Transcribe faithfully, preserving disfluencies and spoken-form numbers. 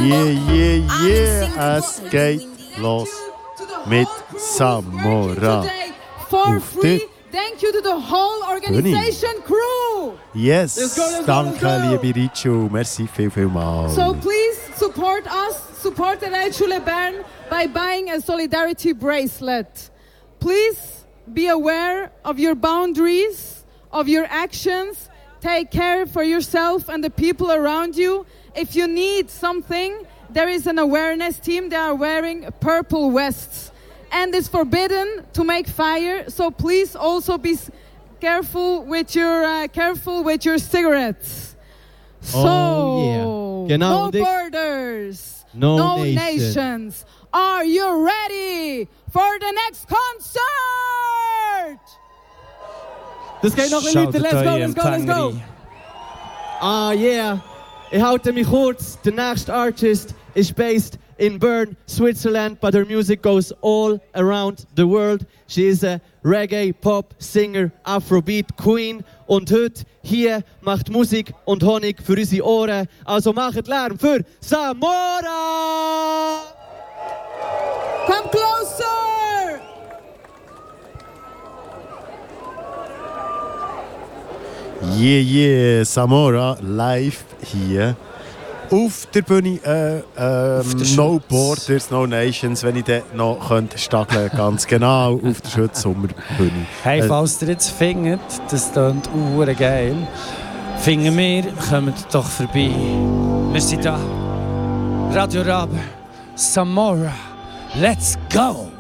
Yeah, yeah, yeah, es geht los mit Samora. For free. Thank you to the whole organization crew. Yes, let's go, let's danke, go, let's go. liebe Richu. Merci viel, viel mal. So please support us, support Elevschule Bern by buying a solidarity bracelet. Please be aware of your boundaries, of your actions. Take care for yourself and the people around you. If you need something, there is an awareness team. They are wearing purple vests. And it's forbidden to make fire, so please also be careful with your uh, careful with your cigarettes. So, oh, yeah. Genau, no borders, no, no nation. nations. Are you ready for the next concert? Das geht noch ein bisschen. Let's go, let's go, let's go. Ah, yeah. Ich halte mich kurz. The next artist is based in Bern, Switzerland, but her music goes all around the world. She is a Reggae, Pop, Singer, Afrobeat Queen. Und heute hier macht Musik und Honig für unsere Ohren. Also macht Lärm für Samora! Come closer! Yeah, yeah, Samora live hier. Auf der Bühne, äh, ähm, No Borders, No Nations, wenn ich dort noch könnte stageln, ganz genau, auf der Schütz-Sommerbühne. Hey, falls ihr jetzt findet, das klingt ure geil, finden wir, kommt doch vorbei. Wir sind da. Radio Raber, Samora, let's go!